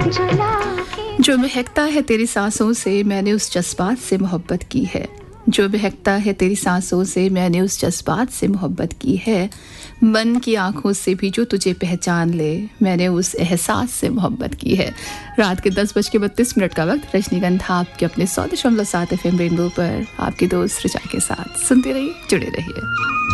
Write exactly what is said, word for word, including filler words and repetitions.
जो महकता है तेरी सांसों से मैंने उस जज्बात से मोहब्बत की है, जो महकता है तेरी सांसों से मैंने उस जज्बात से मोहब्बत की है, मन की आंखों से भी जो तुझे पहचान ले मैंने उस एहसास से मोहब्बत की है। रात के दस बज के बत्तीस मिनट का वक्त, रजनीगंधा आपके अपने सौ दशमलव सात एफ एम रेनबो पर आपके दोस्त ऋचा के साथ सुनते रहिए, जुड़े रहिए।